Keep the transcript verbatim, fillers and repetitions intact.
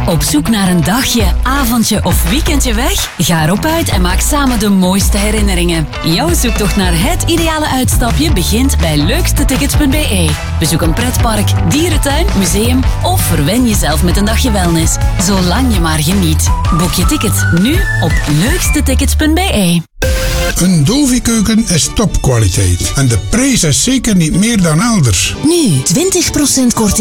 Op zoek naar een dagje, avondje of weekendje weg? Ga erop uit en maak samen de mooiste herinneringen. Jouw zoektocht naar het ideale uitstapje begint bij leukste tickets punt b e. Bezoek een pretpark, dierentuin, museum of verwen jezelf met een dagje wellness. Zolang je maar geniet. Boek je tickets nu op leukste tickets punt b e. Een Dovi-keuken is topkwaliteit en de prijs is zeker niet meer dan elders. Nu twintig procent korting